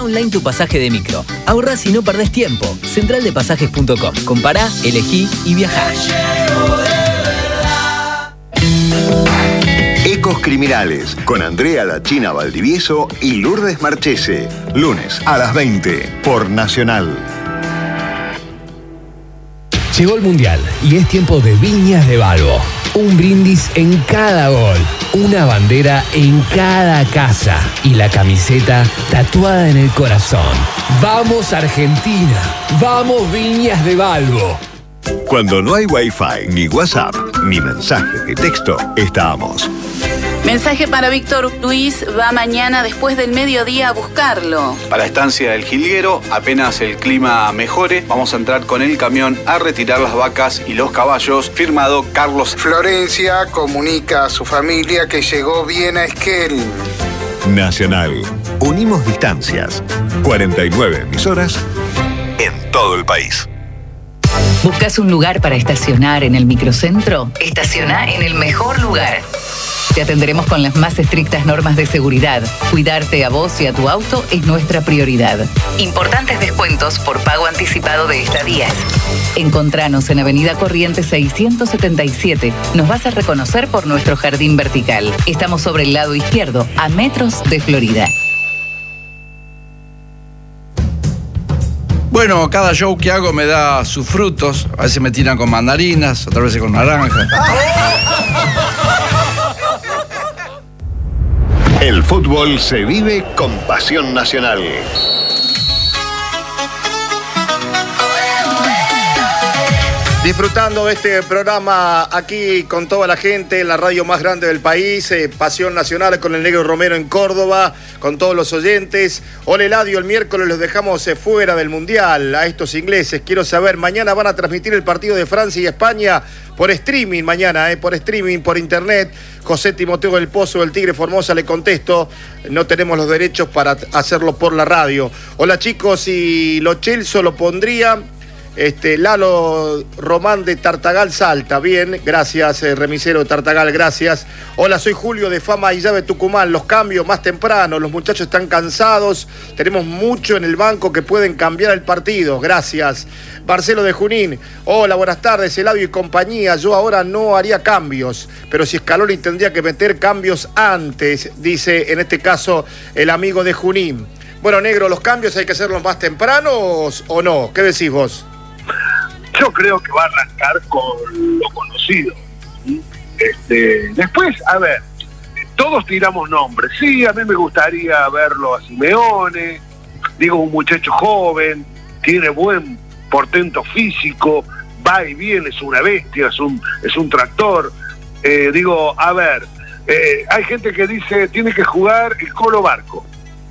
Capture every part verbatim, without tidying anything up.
online tu pasaje de micro. Ahorrás y no perdés tiempo. central de pasajes punto com. Compará, elegí y viajá. Ecos Criminales, con Andrea La China Valdivieso y Lourdes Marchese. Lunes a las veinte, por Nacional. Llegó el Mundial y es tiempo de Viñas de Balbo. Un brindis en cada gol, una bandera en cada casa y la camiseta tatuada en el corazón. ¡Vamos Argentina! ¡Vamos Viñas de Balbo! Cuando no hay Wi-Fi, ni WhatsApp, ni mensaje de texto, estamos. Mensaje para Víctor Luis, va mañana después del mediodía a buscarlo. Para Estancia del Jilguero, apenas el clima mejore, vamos a entrar con el camión a retirar las vacas y los caballos. Firmado Carlos. Florencia comunica a su familia que llegó bien a Esquel. Nacional. Unimos distancias. cuarenta y nueve emisoras en todo el país. ¿Buscas un lugar para estacionar en el microcentro? Estaciona en el mejor lugar. Te atenderemos con las más estrictas normas de seguridad. Cuidarte a vos y a tu auto es nuestra prioridad. Importantes descuentos por pago anticipado de estadías. Encontranos en Avenida Corrientes seiscientos setenta y siete. Nos vas a reconocer por nuestro jardín vertical. Estamos sobre el lado izquierdo, a metros de Florida. Bueno, cada show que hago me da sus frutos. A veces me tiran con mandarinas, otras veces con naranjas. El fútbol se vive con pasión nacional. Disfrutando de este programa aquí con toda la gente en la radio más grande del país, eh, Pasión Nacional con el Negro Romero en Córdoba, con todos los oyentes. Hola Eladio, el miércoles los dejamos eh, fuera del Mundial a estos ingleses. Quiero saber, mañana van a transmitir el partido de Francia y España por streaming, mañana, eh, por streaming, por internet. José Timoteo del Pozo del Tigre Formosa le contesto, no tenemos los derechos para hacerlo por la radio. Hola chicos, y Lo Celso lo pondría... Este, Lalo Román de Tartagal Salta, bien, gracias, eh, remisero de Tartagal, gracias. Hola, soy Julio de Fama y Llave Tucumán, los cambios más temprano, los muchachos están cansados, tenemos mucho en el banco que pueden cambiar el partido, gracias. Marcelo de Junín, hola, buenas tardes, Eladio y compañía, yo ahora no haría cambios, pero si Scaloni tendría que meter cambios antes, dice en este caso el amigo de Junín. Bueno, Negro, ¿los cambios hay que hacerlos más tempranos o no? ¿Qué decís vos? Yo creo que va a arrancar con lo conocido. Este, después, a ver, todos tiramos nombres. Sí, a mí me gustaría verlo a Simeone. Digo, un muchacho joven, tiene buen portento físico, va y viene, es una bestia, es un, es un tractor. Eh, digo, a ver, eh, hay gente que dice tiene que jugar el Colo Barco.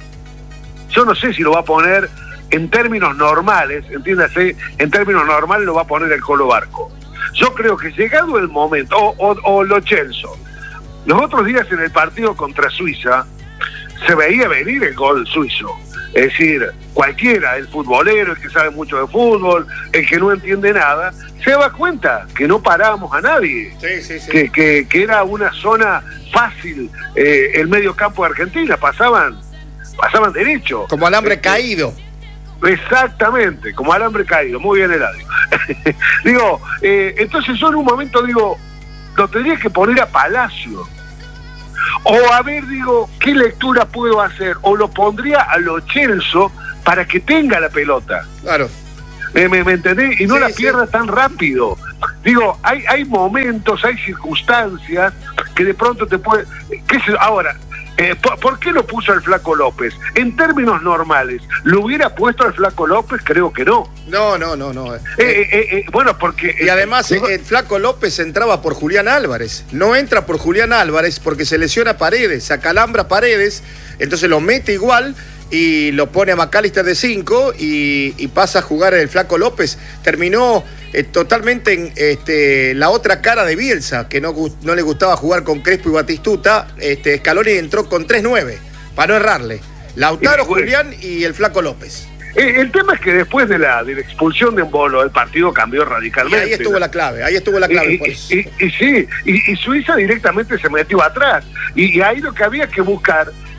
Yo no sé si lo va a poner en términos normales, entiéndase, en términos normales lo va a poner el Colo Barco. Yo creo que llegado el momento, o, o, o Lo Celso, los otros días en el partido contra Suiza, se veía venir el gol suizo. Es decir, cualquiera, el futbolero, el que sabe mucho de fútbol, el que no entiende nada, se da cuenta que no parábamos a nadie. Sí, sí, sí. Que, que, que era una zona fácil, eh, el medio campo de Argentina, pasaban, pasaban derecho. Como alambre este, caído. Exactamente, como alambre caído, muy bien Eladio. Digo, eh, entonces yo en un momento digo, lo tendría que poner a Palacio. O a ver, digo, ¿qué lectura puedo hacer? O lo pondría a Lo Celso para que tenga la pelota. Claro. ¿Me, me, me entendés? Y no sí, la sí. pierda tan rápido. Digo, hay, hay momentos, hay circunstancias que de pronto te puede... ¿Qué se... Ahora... Eh, ¿por, ¿Por qué lo puso al Flaco López? En términos normales, ¿lo hubiera puesto al Flaco López? Creo que no. No, no, no, no. Eh, eh, eh, bueno, porque... Y además eh, el Flaco López entraba por Julián Álvarez. No entra por Julián Álvarez porque se lesiona Paredes, se acalambra Paredes, entonces lo mete igual y lo pone a McAllister de cinco y, y pasa a jugar el Flaco López. Terminó eh, totalmente en este, la otra cara de Bielsa, que no, no le gustaba jugar con Crespo y Batistuta. Este, Scaloni entró con tres nueve, para no errarle. Lautaro, Julián y el Flaco López. Eh, el tema es que después de la, de la expulsión de Embolo, el partido cambió radicalmente. Y ahí estuvo la clave, ahí estuvo la clave. Y, por eso. y, y, y sí, y, y Suiza directamente se metió atrás. Y, y ahí lo que había que buscar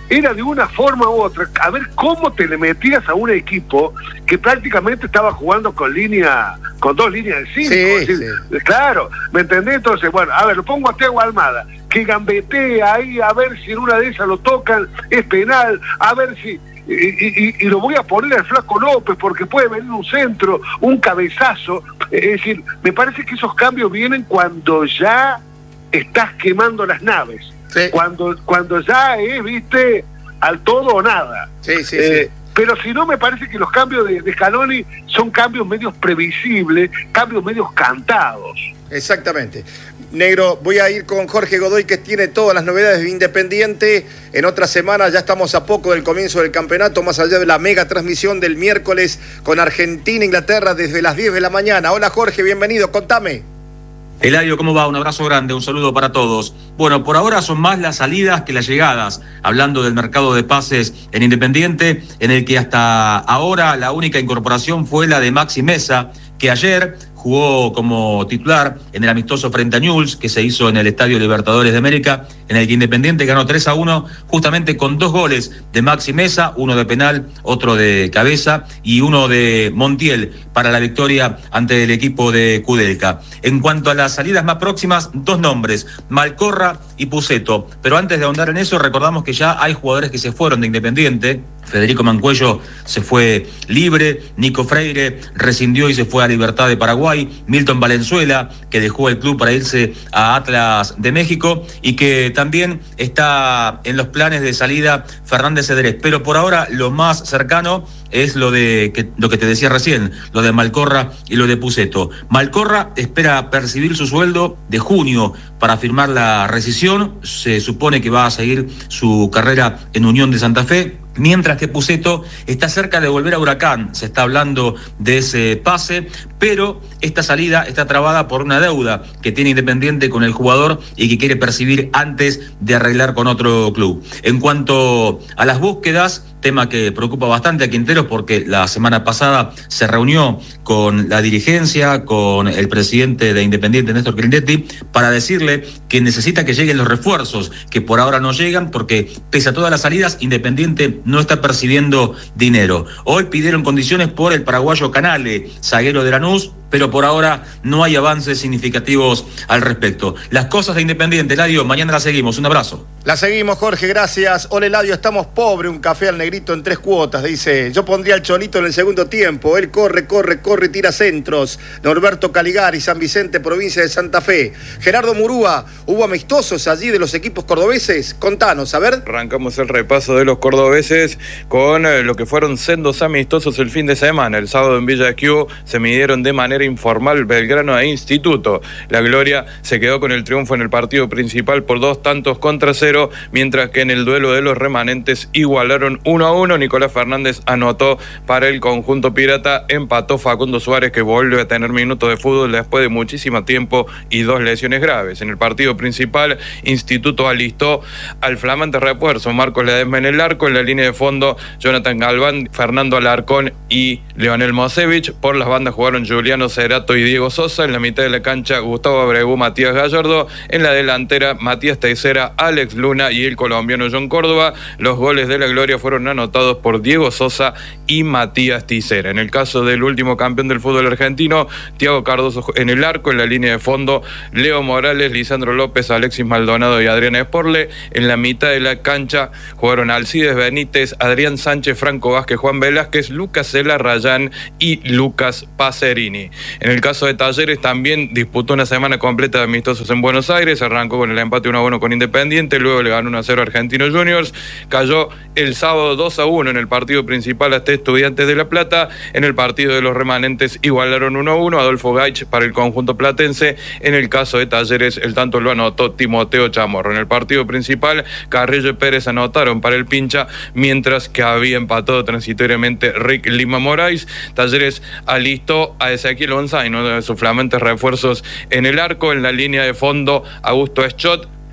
era de una forma u otra, a ver cómo te le metías a un equipo que prácticamente estaba jugando con línea, con dos líneas de cinco. Sí, es decir, sí. Claro, ¿me entendés? Entonces, bueno, a ver, lo pongo a Thiago Almada, que gambetee ahí, a ver si en una de esas lo tocan, es penal, a ver si... Y, y, y lo voy a poner al Flaco López porque puede venir un centro, un cabezazo. Es decir, me parece que esos cambios vienen cuando ya estás quemando las naves. Sí. Cuando, cuando ya es, viste, al todo o nada. Sí, sí, eh, sí. Pero si no, me parece que los cambios de, de Scaloni son cambios medios previsibles, cambios medios cantados. Exactamente. Negro, voy a ir con Jorge Godoy, que tiene todas las novedades de Independiente. En otra semana ya estamos a poco del comienzo del campeonato, más allá de la mega transmisión del miércoles con Argentina-Inglaterra desde las diez de la mañana. Hola Jorge, bienvenido, contame. Eladio, ¿cómo va? Un abrazo grande, un saludo para todos. Bueno, por ahora son más las salidas que las llegadas, hablando del mercado de pases en Independiente, en el que hasta ahora la única incorporación fue la de Maxi Meza, que ayer jugó como titular en el amistoso frente a Newell's, que se hizo en el Estadio Libertadores de América, en el que Independiente ganó tres a uno, justamente con dos goles de Maxi Meza, uno de penal, otro de cabeza, y uno de Montiel para la victoria ante el equipo de Kudelka. En cuanto a las salidas más próximas, dos nombres, Malcorra y Pusetto. Pero antes de ahondar en eso, recordamos que ya hay jugadores que se fueron de Independiente. Federico Mancuello se fue libre, Nico Freire rescindió y se fue a Libertad de Paraguay, Milton Valenzuela, que dejó el club para irse a Atlas de México, y que también está en los planes de salida Fernández Cedrés. Pero por ahora lo más cercano es lo de que, lo que te decía recién, lo de Malcorra y lo de Pusetto. Malcorra espera percibir su sueldo de junio para firmar la rescisión. Se supone que va a seguir su carrera en Unión de Santa Fe, mientras que Pusetto está cerca de volver a Huracán. Se está hablando de ese pase, pero esta salida está trabada por una deuda que tiene Independiente con el jugador y que quiere percibir antes de arreglar con otro club. En cuanto a las búsquedas, tema que preocupa bastante a Quinteros, porque la semana pasada se reunió con la dirigencia, con el presidente de Independiente, Néstor Grindetti, para decirle que necesita que lleguen los refuerzos, que por ahora no llegan, porque pese a todas las salidas, Independiente no está percibiendo dinero. Hoy pidieron condiciones por el paraguayo Canale, zaguero de Lanús, pero por ahora no hay avances significativos al respecto. Las cosas de Independiente, Eladio, mañana las seguimos. Un abrazo. La seguimos, Jorge, gracias. Hola, Eladio, estamos pobre, un café al negrito en tres cuotas, dice. Yo pondría al Cholito en el segundo tiempo. Él corre, corre, corre, tira centros. Norberto Caligari, San Vicente, provincia de Santa Fe. Gerardo Murúa, ¿hubo amistosos allí de los equipos cordobeses? Contanos, a ver. Arrancamos el repaso de los cordobeses con eh, lo que fueron sendos amistosos el fin de semana. El sábado en Villa Q se midieron de manera informal Belgrano e Instituto. La Gloria se quedó con el triunfo en el partido principal por dos tantos contra cero, mientras que en el duelo de los remanentes igualaron uno a uno. Nicolás Fernández anotó para el conjunto pirata, empató Facundo Suárez, que vuelve a tener minutos de fútbol después de muchísimo tiempo y dos lesiones graves. En el partido principal, Instituto alistó al flamante refuerzo Marcos Ledesma en el arco, en la línea de fondo Jonathan Galván, Fernando Alarcón y Leonel Mosevich. Por las bandas jugaron Juliano Cerato y Diego Sosa. En la mitad de la cancha, Gustavo Abregu, Matías Gallardo. En la delantera, Matías Teixeira, Alex Luna y el colombiano John Córdoba. Los goles de la Gloria fueron anotados por Diego Sosa y Matías Teixeira. En el caso del último campeón del fútbol argentino, Thiago Cardoso en el arco, en la línea de fondo Leo Morales, Lisandro López, Alexis Maldonado y Adrián Esporle. En la mitad de la cancha jugaron Alcides Benítez, Adrián Sánchez, Franco Vázquez, Juan Velázquez, Lucas Cela Rayán y Lucas Pacerini. En el caso de Talleres, también disputó una semana completa de amistosos en Buenos Aires. Arrancó con el empate uno a uno con Independiente, luego le ganó uno a cero a Argentinos Juniors, cayó el sábado dos a uno en el partido principal ante Estudiantes de La Plata. En el partido de los remanentes igualaron uno a uno, Adolfo Gaich para el conjunto platense. En el caso de Talleres, el tanto lo anotó Timoteo Chamorro. En el partido principal, Carrillo y Pérez anotaron para el Pincha, mientras que había empatado transitoriamente Rick Lima Moraes. Talleres alistó a Ezequiel González, uno de sus flamantes refuerzos en el arco. En la línea de fondo, Augusto Eschot,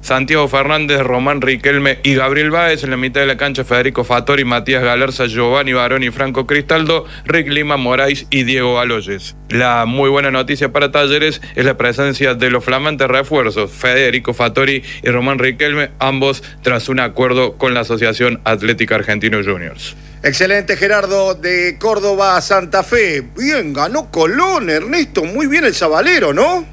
Santiago Fernández, Román Riquelme y Gabriel Báez. En la mitad de la cancha, Federico Fattori, Matías Galarza, Giovanni Baroni, Franco Cristaldo, Rick Lima, Moraes y Diego Aloyes. La muy buena noticia para Talleres es la presencia de los flamantes refuerzos, Federico Fattori y Román Riquelme, ambos tras un acuerdo con la Asociación Atlética Argentino Juniors. Excelente, Gerardo, de Córdoba a Santa Fe. Bien, ganó Colón, Ernesto, muy bien el sabalero, ¿no?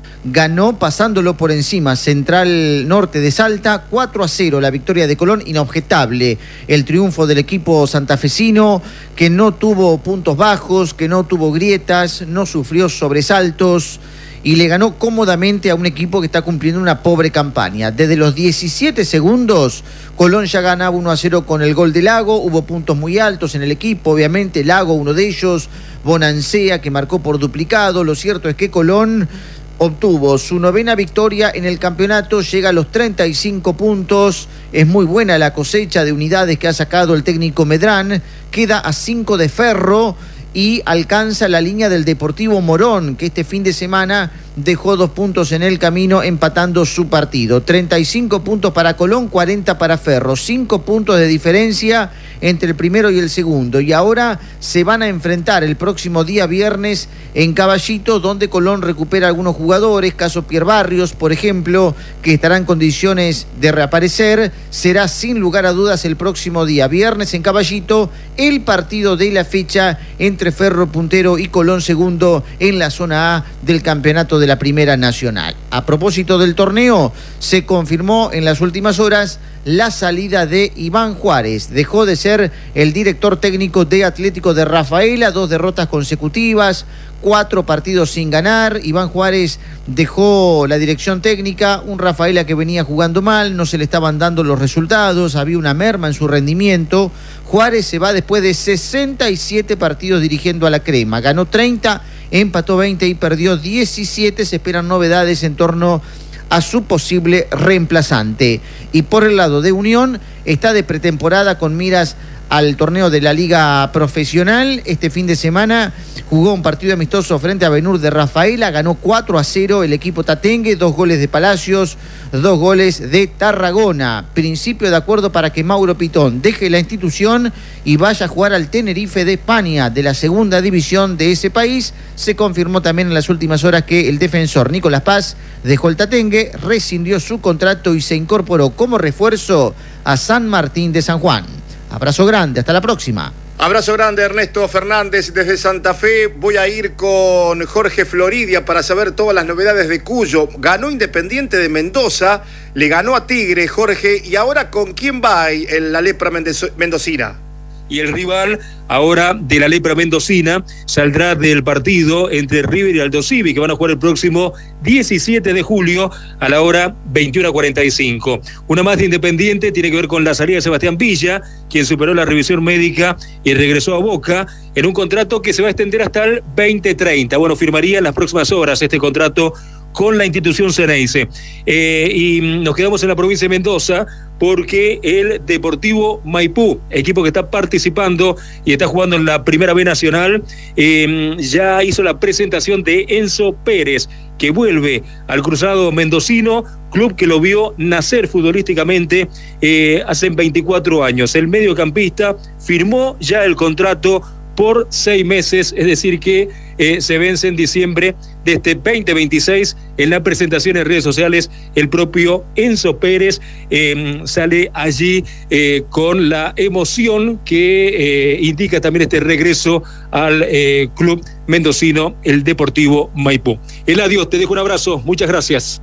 Ganó pasándolo por encima, Central Norte de Salta, cuatro a cero, la victoria de Colón, inobjetable. El triunfo del equipo santafesino, que no tuvo puntos bajos, que no tuvo grietas, no sufrió sobresaltos, y le ganó cómodamente a un equipo que está cumpliendo una pobre campaña. Desde los diecisiete segundos, Colón ya ganaba uno a cero con el gol de Lago. Hubo puntos muy altos en el equipo, obviamente Lago uno de ellos, Bonancea que marcó por duplicado. Lo cierto es que Colón obtuvo su novena victoria en el campeonato, llega a los treinta y cinco puntos. Es muy buena la cosecha de unidades que ha sacado el técnico Medrán, queda a cinco de Ferro y alcanza la línea del Deportivo Morón, que este fin de semana dejó dos puntos en el camino empatando su partido. treinta y cinco puntos para Colón, cuarenta para Ferro, cinco puntos de diferencia entre el primero y el segundo. Y ahora se van a enfrentar el próximo día viernes en Caballito, donde Colón recupera algunos jugadores, caso Pierre Barrios, por ejemplo, que estará en condiciones de reaparecer. Será sin lugar a dudas el próximo día viernes en Caballito el partido de la fecha entre Ferro puntero y Colón segundo en la zona A del campeonato de la Primera Nacional. A propósito del torneo, se confirmó en las últimas horas la salida de Iván Juárez. Dejó de ser el director técnico de Atlético de Rafaela, dos derrotas consecutivas, cuatro partidos sin ganar. Iván Juárez dejó la dirección técnica, un Rafaela que venía jugando mal, no se le estaban dando los resultados, había una merma en su rendimiento. Juárez se va después de sesenta y siete partidos dirigiendo a la Crema, ganó treinta, empató veinte y perdió diecisiete. Se esperan novedades en torno a su posible reemplazante. Y por el lado de Unión, está de pretemporada con miras al torneo de la Liga Profesional. Este fin de semana jugó un partido amistoso frente a Benur de Rafaela, ganó cuatro a cero el equipo tatengue, dos goles de Palacios, dos goles de Tarragona. Principio de acuerdo para que Mauro Pitón deje la institución y vaya a jugar al Tenerife de España, de la segunda división de ese país. Se confirmó también en las últimas horas que el defensor Nicolás Paz dejó el tatengue, rescindió su contrato y se incorporó como refuerzo a San Martín de San Juan. Abrazo grande, hasta la próxima. Abrazo grande, Ernesto Fernández desde Santa Fe. Voy a ir con Jorge Floridia para saber todas las novedades de Cuyo. Ganó Independiente de Mendoza, le ganó a Tigre, Jorge. ¿Y ahora con quién va en la lepra mendocina? Y el rival ahora de la lepra mendocina saldrá del partido entre River y Aldo Civi, que van a jugar el próximo diecisiete de julio a la hora veintiuno cuarenta y cinco. Una más de Independiente tiene que ver con la salida de Sebastián Villa, quien superó la revisión médica y regresó a Boca en un contrato que se va a extender hasta el veinte treinta. Bueno, firmaría en las próximas horas este contrato con la institución Ceneice. Eh, y nos quedamos en la provincia de Mendoza porque el Deportivo Maipú, equipo que está participando y está jugando en la Primera B Nacional, eh, ya hizo la presentación de Enzo Pérez, que vuelve al Cruzado Mendocino, club que lo vio nacer futbolísticamente eh, hace veinticuatro años. El mediocampista firmó ya el contrato por seis meses, es decir que eh, se vence en diciembre de este veinte veintiséis. En la presentación en redes sociales, el propio Enzo Pérez eh, sale allí eh, con la emoción que eh, indica también este regreso al eh, club mendocino, el Deportivo Maipú. Eladio, te dejo un abrazo, muchas gracias.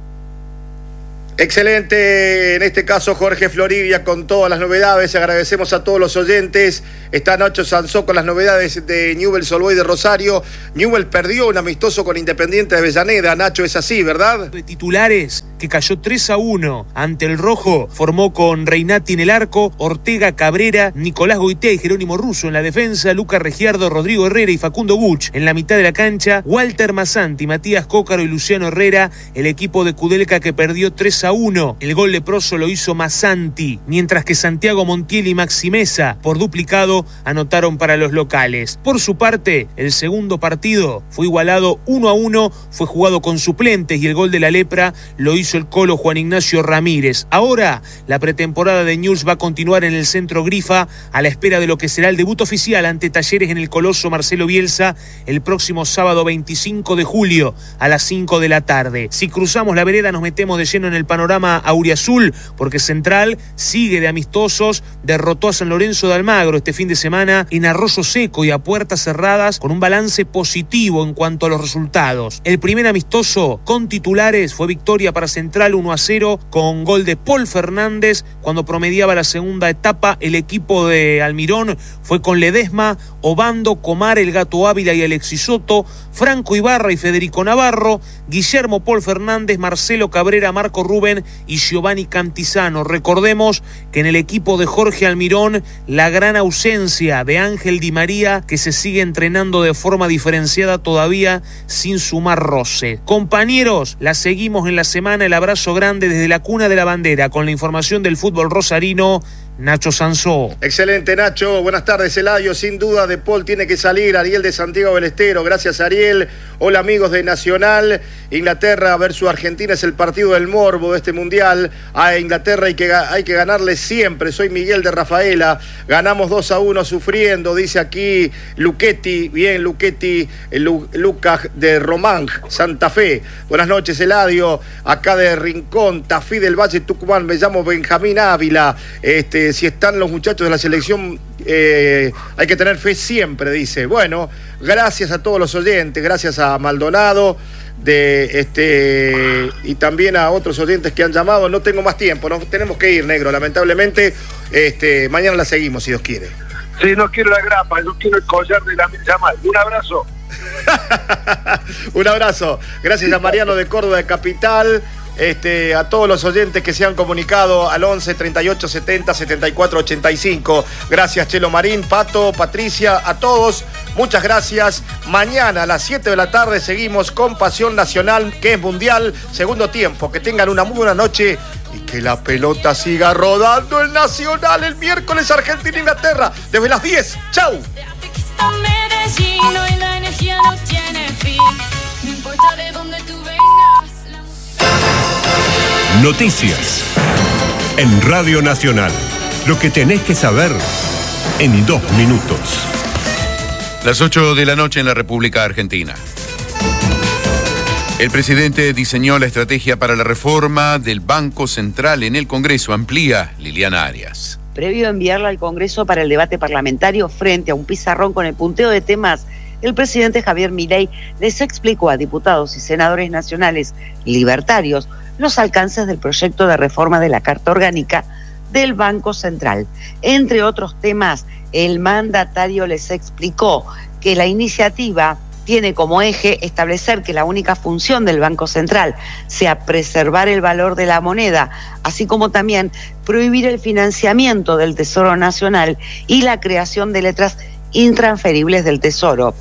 Excelente, en este caso Jorge Floridia con todas las novedades. Agradecemos a todos los oyentes. Está Nacho Sansó con las novedades de Newell's Old Boys de Rosario. Newell's perdió un amistoso con Independiente de Avellaneda. Nacho, es así, ¿verdad? De titulares, que cayó tres a uno ante el Rojo, formó con Reinati en el arco, Ortega, Cabrera, Nicolás Goitea y Jerónimo Russo en la defensa, Lucas Regiardo, Rodrigo Herrera y Facundo Buch en la mitad de la cancha, Walter Masanti, Matías Cócaro y Luciano Herrera, el equipo de Kudelka que perdió tres a uno. El gol leproso lo hizo Masanti, mientras que Santiago Montiel y Maxi Mesa, por duplicado, anotaron para los locales. Por su parte, el segundo partido fue igualado uno a uno, fue jugado con suplentes y el gol de la lepra lo hizo hizo el Colo Juan Ignacio Ramírez. Ahora, la pretemporada de Newell's va a continuar en el Centro Grifa a la espera de lo que será el debut oficial ante Talleres en el Coloso Marcelo Bielsa el próximo sábado veinticinco de julio a las cinco de la tarde. Si cruzamos la vereda nos metemos de lleno en el panorama auriazul, porque Central sigue de amistosos, derrotó a San Lorenzo de Almagro este fin de semana en Arroyo Seco y a puertas cerradas con un balance positivo en cuanto a los resultados. El primer amistoso con titulares fue victoria para Central uno a cero con gol de Paul Fernández. Cuando promediaba la segunda etapa, el equipo de Almirón fue con Ledesma, Obando, Comar, el Gato Ávila y Alexis Soto, Franco Ibarra y Federico Navarro, Guillermo Paul Fernández, Marcelo Cabrera, Marco Rubén y Giovanni Cantizano. Recordemos que en el equipo de Jorge Almirón la gran ausencia de Ángel Di María, que se sigue entrenando de forma diferenciada todavía sin sumar roce. Compañeros, la seguimos en la semana. El abrazo grande desde la cuna de la bandera con la información del fútbol rosarino. Nacho Sansó. Excelente, Nacho. Buenas tardes, Eladio. Sin duda, De Paul tiene que salir. Ariel de Santiago del Estero. Gracias, Ariel. Hola, amigos de Nacional. Inglaterra versus Argentina es el partido del morbo de este mundial. A Inglaterra hay que, hay que ganarle siempre. Soy Miguel de Rafaela. Ganamos dos a uno sufriendo, dice aquí Luchetti. Bien, Luchetti. Lu, Lucas de Román, Santa Fe. Buenas noches, Eladio. Acá de Rincón, Tafí del Valle, Tucumán. Me llamo Benjamín Ávila. Este. Si están los muchachos de la selección, eh, hay que tener fe siempre, dice. Bueno, gracias a todos los oyentes, gracias a Maldonado de este y también a otros oyentes que han llamado. No tengo más tiempo, nos tenemos que ir, negro, lamentablemente. Este, mañana la seguimos, si Dios quiere. Sí, no quiero la grapa, no quiero el collar de la llama. Un abrazo. Un abrazo. Gracias a Mariano de Córdoba de Capital. Este, a todos los oyentes que se han comunicado al once, treinta y ocho, setenta, setenta y cuatro, ochenta y cinco. Gracias, Chelo Marín, Pato, Patricia, a todos. Muchas gracias. Mañana a las siete de la tarde seguimos con Pasión Nacional, que es mundial, segundo tiempo. Que tengan una muy buena noche y que la pelota siga rodando el Nacional el miércoles Argentina-Inglaterra desde las diez. ¡Chau! Noticias en Radio Nacional. Lo que tenés que saber en dos minutos. Las ocho de la noche en la República Argentina. El presidente diseñó la estrategia para la reforma del Banco Central en el Congreso. Amplía Liliana Arias. Previo a enviarla al Congreso para el debate parlamentario frente a un pizarrón con el punteo de temas, el presidente Javier Milei les explicó a diputados y senadores nacionales libertarios los alcances del proyecto de reforma de la Carta Orgánica del Banco Central. Entre otros temas, el mandatario les explicó que la iniciativa tiene como eje establecer que la única función del Banco Central sea preservar el valor de la moneda, así como también prohibir el financiamiento del Tesoro Nacional y la creación de letras intransferibles del Tesoro.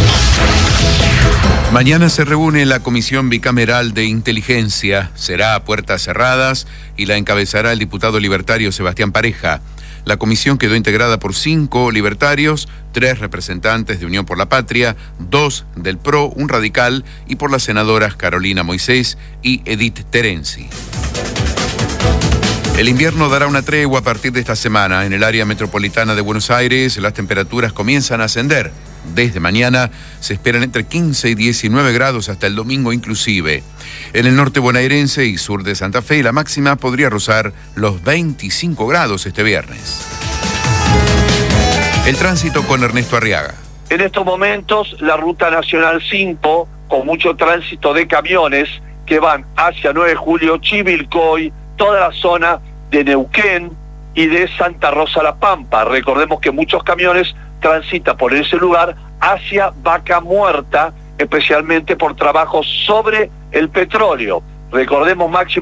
Mañana se reúne la Comisión Bicameral de Inteligencia. Será a puertas cerradas y la encabezará el diputado libertario Sebastián Pareja. La comisión quedó integrada por cinco libertarios, tres representantes de Unión por la Patria, dos del P R O, un radical, y por las senadoras Carolina Moisés y Edith Terenzi. El invierno dará una tregua a partir de esta semana. En el área metropolitana de Buenos Aires, las temperaturas comienzan a ascender. Desde mañana se esperan entre quince y diecinueve grados hasta el domingo inclusive. En el norte bonaerense y sur de Santa Fe, la máxima podría rozar los veinticinco grados este viernes. El tránsito con Ernesto Arriaga. En estos momentos, la ruta nacional cinco, con mucho tránsito de camiones que van hacia nueve de julio, Chivilcoy, toda la zona de Neuquén y de Santa Rosa La Pampa. Recordemos que muchos camiones transitan por ese lugar hacia Vaca Muerta, especialmente por trabajos sobre el petróleo. Recordemos, máxima